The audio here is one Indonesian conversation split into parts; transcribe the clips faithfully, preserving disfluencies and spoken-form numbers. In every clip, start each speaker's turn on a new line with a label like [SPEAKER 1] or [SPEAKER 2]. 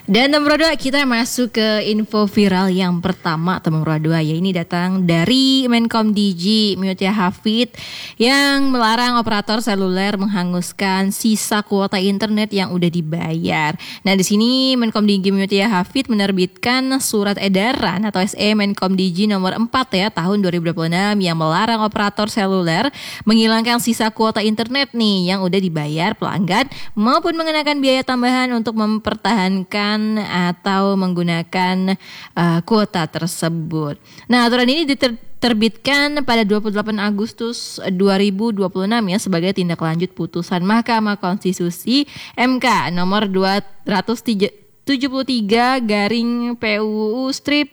[SPEAKER 1] Dan nomor dua kita masuk ke info viral yang pertama atau nomor dua ya, ini datang dari Menkom D G Mutia Hafid yang melarang operator seluler menghanguskan sisa kuota internet yang udah dibayar. Nah di sini Menkom D G Mutia Hafid menerbitkan surat edaran atau S E Menkom D G nomor empat ya tahun dua ribu dua puluh enam yang melarang operator seluler menghilangkan sisa kuota internet nih yang udah dibayar pelanggan maupun mengenakan biaya tambahan untuk mempertahankan atau menggunakan uh, kuota tersebut. Nah, aturan ini diterbitkan pada dua puluh delapan Agustus dua ribu dua puluh enam ya sebagai tindak lanjut putusan Mahkamah Konstitusi M K nomor dua ratus tujuh puluh tiga garing P U U strip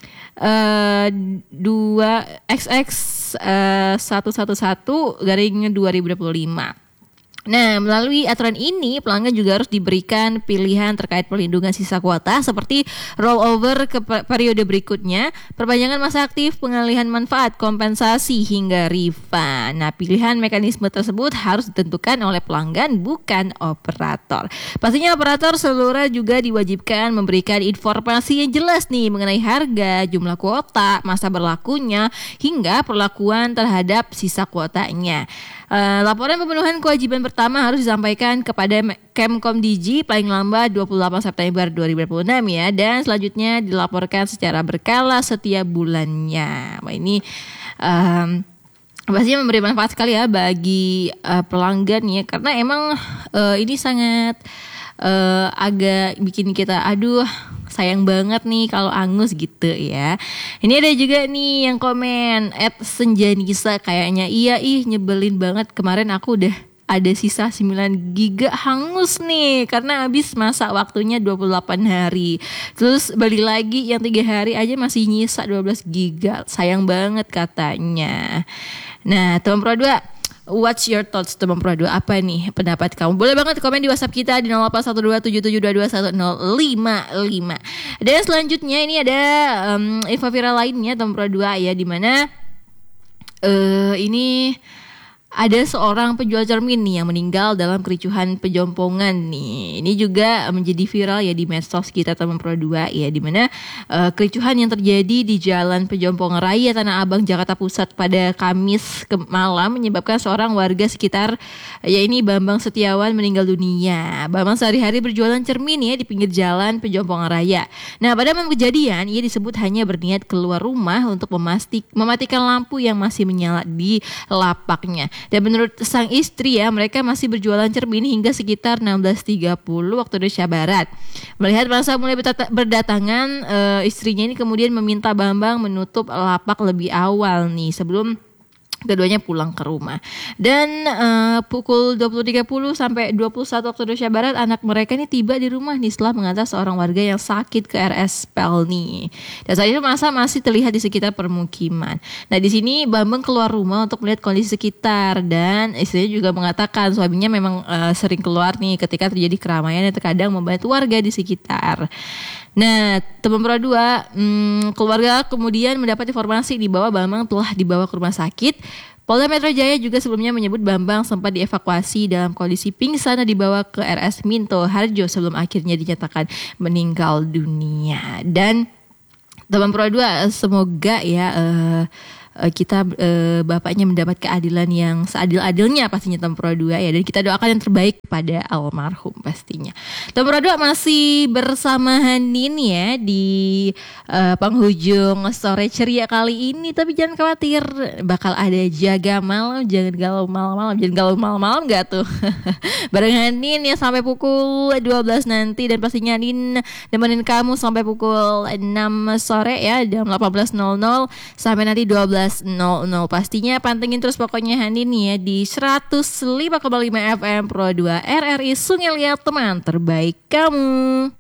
[SPEAKER 1] uh, dua X X uh, seratus sebelas garing dua ribu dua puluh lima. Nah, melalui aturan ini pelanggan juga harus diberikan pilihan terkait perlindungan sisa kuota seperti rollover ke periode berikutnya, perpanjangan masa aktif, pengalihan manfaat, kompensasi hingga refund. Nah, pilihan mekanisme tersebut harus ditentukan oleh pelanggan bukan operator. Pastinya operator seluler juga diwajibkan memberikan informasi yang jelas nih mengenai harga, jumlah kuota, masa berlakunya hingga perlakuan terhadap sisa kuotanya. Uh, laporan pemenuhan kewajiban pertama harus disampaikan kepada Kemkom D G paling lambat dua puluh delapan September dua ribu dua puluh enam ya, dan selanjutnya dilaporkan secara berkala setiap bulannya. Wah, ini um, pastinya memberi manfaat sekali ya bagi uh, pelanggan ya, karena emang uh, ini sangat uh, agak bikin kita aduh sayang banget nih kalau angus gitu ya. Ini ada juga nih yang komen at Senjanisa kayaknya iya ih nyebelin banget, kemarin aku udah ada sisa sembilan giga hangus nih karena habis masa waktunya dua puluh delapan hari. Terus balik lagi yang tiga hari aja masih nyisa dua belas giga. Sayang banget katanya. Nah, teman Pro dua, what's your thoughts teman Pro dua? Apa nih pendapat kamu? Boleh banget komen di WhatsApp kita di nol delapan satu dua tujuh tujuh dua dua satu nol lima lima. Dan selanjutnya ini ada um, info viral lainnya teman Pro dua ya, di mana uh, ini ada seorang penjual cermin nih yang meninggal dalam kericuhan pejompongan nih. Ini juga menjadi viral ya di medsos kita teman Pro dua ya, di mana uh, kericuhan yang terjadi di Jalan Pejompongan Raya Tanah Abang Jakarta Pusat pada Kamis ke malam menyebabkan seorang warga sekitar ya ini Bambang Setiawan meninggal dunia. Bambang sehari-hari berjualan cermin ya di pinggir Jalan Pejompongan Raya. Nah, pada malam kejadian ia disebut hanya berniat keluar rumah untuk memastik, mematikan lampu yang masih menyala di lapaknya. Dan menurut sang istri ya, mereka masih berjualan cermin hingga sekitar enam belas tiga puluh waktu Indonesia Barat. Melihat masa mulai berdatangan, uh, istrinya ini kemudian meminta Bambang menutup lapak lebih awal nih sebelum keduanya pulang ke rumah. Dan uh, pukul dua puluh tiga puluh sampai dua puluh satu waktu Indonesia Barat anak mereka ini tiba di rumah nih setelah mengantar seorang warga yang sakit ke R S Pelni. Dan saat itu masa masih terlihat di sekitar permukiman. Nah di sini Bambang keluar rumah untuk melihat kondisi sekitar, dan istrinya juga mengatakan suaminya memang uh, sering keluar nih ketika terjadi keramaian dan terkadang membantu warga di sekitar. Nah, teman Pro dua, hmm, keluarga kemudian mendapat informasi di bahwa Bambang telah dibawa ke rumah sakit. Polda Metro Jaya juga sebelumnya menyebut Bambang sempat dievakuasi dalam kondisi pingsan dan dibawa ke R S Minto Harjo sebelum akhirnya dinyatakan meninggal dunia. Dan teman Pro dua, semoga ya uh, kita uh, bapaknya mendapat keadilan yang seadil-adilnya pastinya teman Pro dua ya, dan kita doakan yang terbaik pada almarhum pastinya. Teman Pro dua masih bersama Hanin ya di uh, penghujung sore ceria kali ini, tapi jangan khawatir bakal ada jaga malam, jangan galau malam-malam, jangan galau malam-malam gak tuh. Bareng Hanin ya sampai pukul dua belas nanti, dan pastinya Hanin nemenin kamu sampai pukul enam sore ya, jam delapan belas nol nol sampai nanti dua belas nol nol. Pastinya pantengin terus pokoknya Hanin nih ya di seratus lima koma lima F M Pro dua R R I Sungai Liat, teman terbaik kamu.